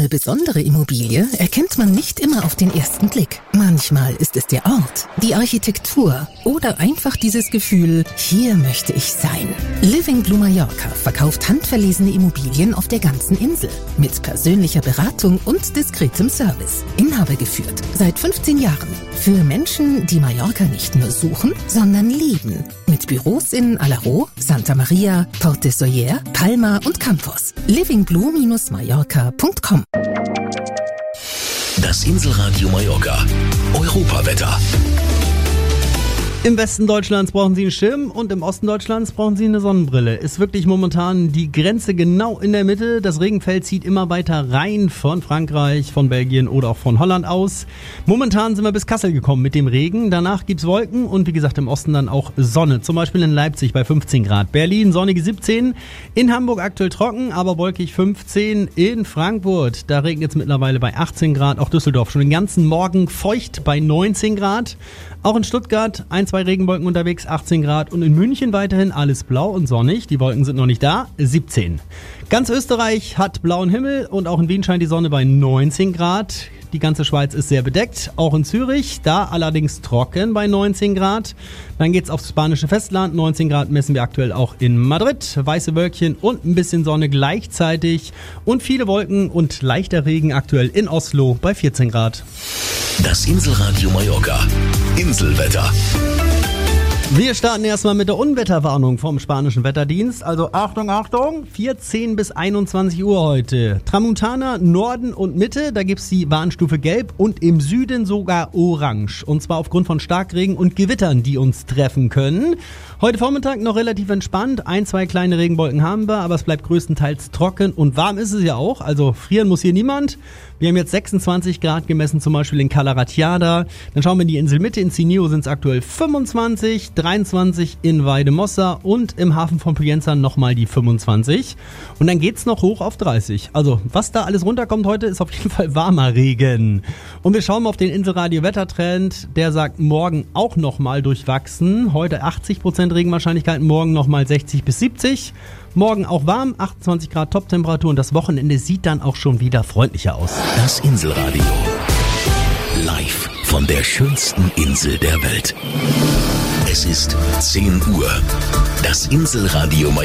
Eine besondere Immobilie erkennt man nicht immer auf den ersten Blick. Manchmal ist es der Ort, die Architektur oder einfach dieses Gefühl, hier möchte ich sein. Living Blue Mallorca verkauft handverlesene Immobilien auf der ganzen Insel mit persönlicher Beratung und diskretem Service. Inhaber geführt seit 15 Jahren. Für Menschen, die Mallorca nicht nur suchen, sondern lieben. Mit Büros in Alaró, Santa Maria, Port de Sóller, Palma und Campos. livingblue-mallorca.com. Das Inselradio Mallorca. Europawetter. Im Westen Deutschlands brauchen Sie einen Schirm und im Osten Deutschlands brauchen Sie eine Sonnenbrille. Ist wirklich momentan die Grenze genau in der Mitte. Das Regenfeld zieht immer weiter rein von Frankreich, von Belgien oder auch von Holland aus. Momentan sind wir bis Kassel gekommen mit dem Regen. Danach gibt's Wolken und wie gesagt im Osten dann auch Sonne. Zum Beispiel in Leipzig bei 15 Grad. Berlin sonnige 17. In Hamburg aktuell trocken, aber wolkig 15. In Frankfurt, da regnet es mittlerweile bei 18 Grad. Auch Düsseldorf schon den ganzen Morgen feucht bei 19 Grad. Auch in Stuttgart 2 Regenwolken unterwegs, 18 Grad. Und in München weiterhin alles blau und sonnig. Die Wolken sind noch nicht da, 17. Ganz Österreich hat blauen Himmel und auch in Wien scheint die Sonne bei 19 Grad. Die ganze Schweiz ist sehr bedeckt, auch in Zürich, da allerdings trocken bei 19 Grad. Dann geht's aufs spanische Festland, 19 Grad messen wir aktuell auch in Madrid. Weiße Wölkchen und ein bisschen Sonne gleichzeitig und viele Wolken und leichter Regen aktuell in Oslo bei 14 Grad. Das Inselradio Mallorca. Inselwetter. Wir starten erstmal mit der Unwetterwarnung vom spanischen Wetterdienst. Also Achtung, Achtung, 14 bis 21 Uhr heute. Tramontana, Norden und Mitte, da gibt's die Warnstufe Gelb und im Süden sogar Orange. Und zwar aufgrund von Starkregen und Gewittern, die uns treffen können. Heute Vormittag noch relativ entspannt. 1, 2 kleine Regenwolken haben wir, aber es bleibt größtenteils trocken und warm ist es ja auch. Also frieren muss hier niemand. Wir haben jetzt 26 Grad gemessen, zum Beispiel in Cala Ratjada. Dann schauen wir in die Inselmitte. In Cineo sind es aktuell 25, 23 in Valldemossa und im Hafen von Pollença nochmal die 25. Und dann geht's noch hoch auf 30. Also was da alles runterkommt heute, ist auf jeden Fall warmer Regen. Und wir schauen mal auf den Inselradio-Wettertrend. Der sagt morgen auch nochmal durchwachsen. Heute 80% Regenwahrscheinlichkeit, morgen nochmal 60 bis 70. Morgen auch warm, 28 Grad Toptemperatur und das Wochenende sieht dann auch schon wieder freundlicher aus. Das Inselradio. Live von der schönsten Insel der Welt. Es ist 10 Uhr. Das Inselradio